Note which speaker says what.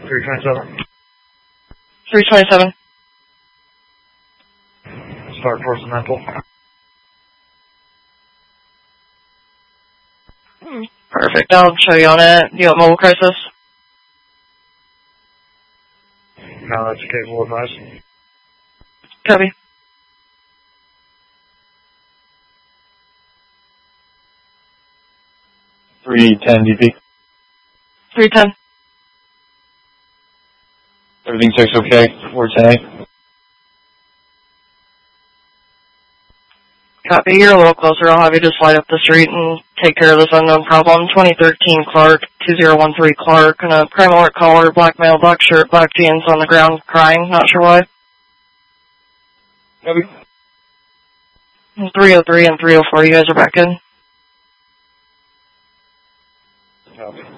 Speaker 1: 327.
Speaker 2: 327.
Speaker 1: Start force mental.
Speaker 2: Perfect. I'll show you on it. Do you want mobile crisis?
Speaker 1: No, that's capable advice.
Speaker 2: Copy.
Speaker 3: DP.
Speaker 2: 310.
Speaker 3: Everything checks okay. 410A.
Speaker 2: Copy. You're a little closer. I'll have you just light up the street and take care of this unknown problem. 2013 Clark, 2013 Clark, and a crime alert caller, black male, black shirt, black jeans on the ground, crying, not sure why.
Speaker 3: Copy.
Speaker 2: 303 and 304, you guys are back in.
Speaker 1: Copy.